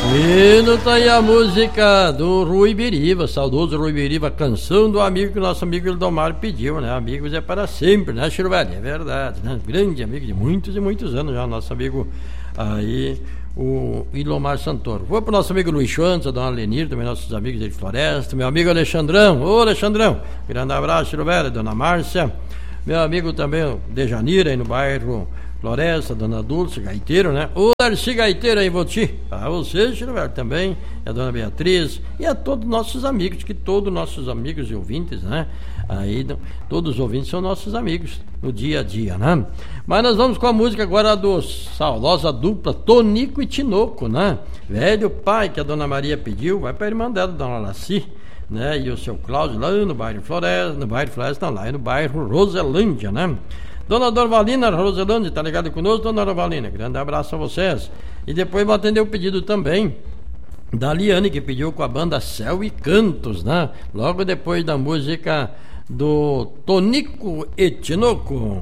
E não tá aí a música do Rui Biriva, saudoso Rui Biriva, canção do amigo que o nosso amigo Ildomar pediu, né? Amigos é para sempre, né, Chiruvelli? É verdade, né? Grande amigo de muitos e muitos anos já, nosso amigo aí, o Ilomar Santoro. Vou pro nosso amigo Luiz Schwantz, a dona Lenir, também nossos amigos de Floresta, meu amigo Alexandrão, ô Alexandrão, grande abraço, Chiruvelli, dona Márcia, meu amigo também Dejanira, aí no bairro Floresta, dona Dulce, gaiteiro, né? O Darcy Gaiteiro aí, Voti. Para você, Chiruvelli, também. E a dona Beatriz. E a todos nossos amigos, que todos nossos amigos e ouvintes, né? Aí, todos os ouvintes são nossos amigos no dia a dia, né? Mas nós vamos com a música agora do saudosa dupla Tonico e Tinoco, né? Velho pai que a dona Maria pediu, vai para a irmã dela, dona Laci, né? E o seu Cláudio lá no bairro Floresta, não, lá no bairro Roselândia, né? Dona Dorvalina Roselândia, tá ligado conosco, dona Dorvalina? Grande abraço a vocês. E depois vou atender o pedido também da Liane, que pediu com a banda Céu e Cantos, né? Logo depois da música do Tonico e Tinoco.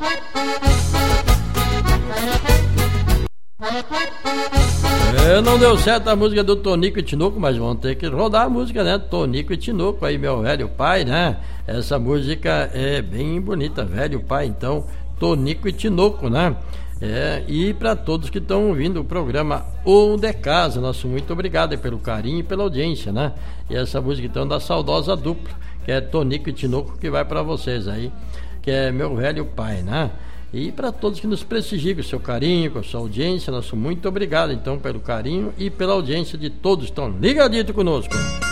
Não deu certo a música do Tonico e Tinoco, mas vamos ter que rodar a música, né? Tonico e Tinoco, aí meu velho pai, né? Essa música é bem bonita, velho pai, então, Tonico e Tinoco, né? E para todos que estão ouvindo o programa O de Casa, nosso muito obrigado pelo carinho e pela audiência, né? E essa música então da saudosa dupla, que é Tonico e Tinoco, que vai para vocês aí, que é meu velho pai, né? E para todos que nos prestigiam com o seu carinho, com a sua audiência, nosso muito obrigado então pelo carinho e pela audiência de todos que estão ligadinhos conosco.